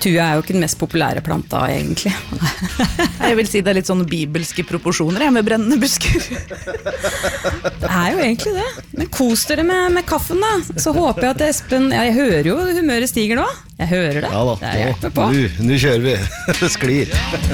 Tuja jo ikke den mest populære planta, egentlig. Jeg vil si det litt sånn bibelske proporsjoner, med brennende busker. Det jo egentlig det. Men kos dere med kaffen da. Så håper jeg at Espen, jeg hører jo humøret stiger nå. Jeg hører det. Ja da, det hjelper på. Nå kjører vi. Det sklir.